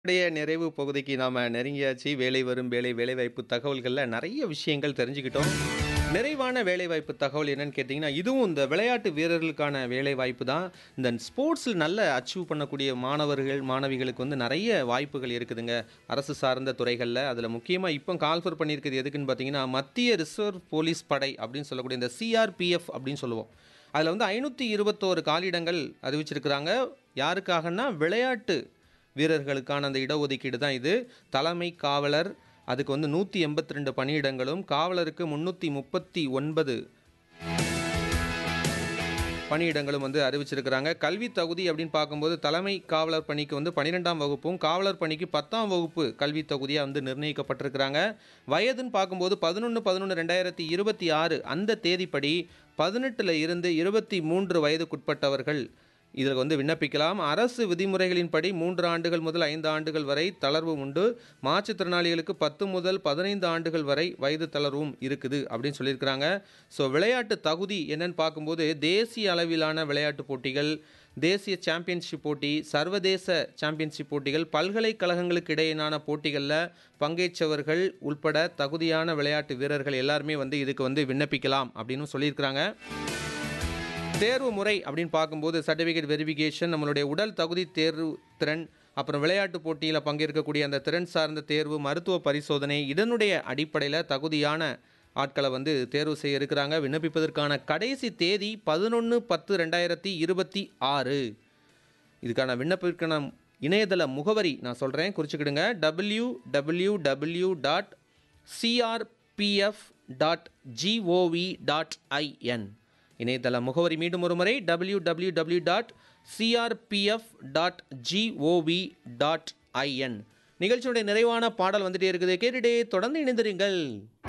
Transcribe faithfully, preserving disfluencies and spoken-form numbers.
உடைய நிறைவு பகுதிக்கு நாம நெருங்கியாச்சு. வேலை வரும் வேலை, வேலைவாய்ப்பு தகவல்கள்ல நெறைய விஷயங்கள் தெரிஞ்சுக்கிட்டோம். நிறைவான வேலைவாய்ப்பு தகவல் என்னன்னு கேட்டீங்கன்னா, இதுவும் இந்த விளையாட்டு வீரர்களுக்கான வேலைவாய்ப்பு தான். இந்த ஸ்போர்ட்ஸ்ல நல்ல அச்சீவ் பண்ணக்கூடிய மாணவர்கள், மாணவிகளுக்கு வந்து நெறைய வாய்ப்புகள் இருக்குதுங்க. அரசு சார்ந்த துறைகள்ல. அதுல முக்கியமா இப்போ கால்ஃபர் பண்ணியிருக்கிறது எதுக்குன்னு பார்த்தீங்கன்னா, மத்திய ரிசர்வ் போலீஸ் படை அப்படின்னு சொல்லக்கூடிய இந்த சிஆர்பிஎஃப் அப்படின்னு சொல்லுவோம். அதுல வந்து ஐநூற்று இருபத்தி ஒன்று காலியிடங்கள் அறிவிச்சிருக்கிறாங்க. யாருக்காகன்னா, விளையாட்டு வீரர்களுக்கான அந்த இடஒதுக்கீடு தான் இது. தலைமை காவலர் அதுக்கு வந்து நூற்றி எண்பத்தி ரெண்டு பணியிடங்களும், காவலருக்கு முன்னூற்றி முப்பத்தி ஒன்பது பணியிடங்களும் வந்து அறிவிச்சிருக்கிறாங்க. கல்வி தகுதி அப்படின்னு பார்க்கும்போது தலைமை காவலர் பணிக்கு வந்து பன்னிரெண்டாம் வகுப்பும், காவலர் பணிக்கு பத்தாம் வகுப்பு கல்வி தகுதியாக வந்து நிர்ணயிக்கப்பட்டிருக்கிறாங்க. வயதுன்னு பார்க்கும்போது பதினொன்று பதினொன்று ரெண்டாயிரத்தி இருபத்தி ஆறு அந்த தேதிப்படி பதினெட்டில் இருந்து இருபத்தி மூன்று வயதுக்குட்பட்டவர்கள் இதில் வந்து விண்ணப்பிக்கலாம். அரசு விதிமுறைகளின்படி மூன்று ஆண்டுகள் முதல் ஐந்து ஆண்டுகள் வரை தளர்வு உண்டு. மாற்றுத்திறனாளிகளுக்கு பத்து முதல் பதினைந்து ஆண்டுகள் வரை வயது தளர்வும் இருக்குது அப்படின்னு சொல்லியிருக்கிறாங்க. ஸோ விளையாட்டு தகுதி என்னன்னு பார்க்கும்போது தேசிய அளவிலான விளையாட்டு போட்டிகள், தேசிய சாம்பியன்ஷிப் போட்டி, சர்வதேச சாம்பியன்ஷிப் போட்டிகள், பல்கலைக்கழகங்களுக்கு இடையிலான போட்டிகளில் பங்கேற்றவர்கள் உள்பட தகுதியான விளையாட்டு வீரர்கள் எல்லாருமே வந்து இதுக்கு வந்து விண்ணப்பிக்கலாம் அப்படின்னு சொல்லியிருக்கிறாங்க. தேர்வு முறை அப்படின்னு பார்க்கும்போது சர்டிஃபிகேட் வெரிஃபிகேஷன், நம்மளுடைய உடல் தகுதி தேர்வு திறன், அப்புறம் விளையாட்டு போட்டியில் பங்கேற்கக்கூடிய அந்த திறன் சார்ந்த தேர்வு, மருத்துவ பரிசோதனை, இதனுடைய அடிப்படையில் தகுதியான ஆட்களை வந்து தேர்வு செய்ய இருக்கிறாங்க. விண்ணப்பிப்பதற்கான கடைசி தேதி பதினொன்று பத்து ரெண்டாயிரத்தி இருபத்தி ஆறு. இதுக்கான விண்ணப்பிற்கான இணையதள முகவரி நான் சொல்கிறேன், குறிச்சுக்கிடுங்க. W W W dot CRPF dot gov dot IN. இணையதள முகவரி மீண்டும் ஒரு முறை W W W dot CRPF dot gov dot IN. நிகழ்ச்சியுடைய நிறைவான பாடல் வந்துட்டே இருக்குது, கேட்டுட்டே தொடர்ந்து இணைந்திருங்கள்.